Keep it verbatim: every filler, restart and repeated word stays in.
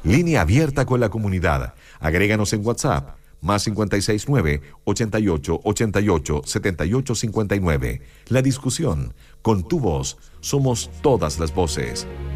Línea abierta con la comunidad. Agréganos en WhatsApp. Más cinco seis nueve, ochenta y ocho, ochenta y ocho, setenta y ocho cincuenta y nueve. La discusión. Con tu voz. Somos todas las voces.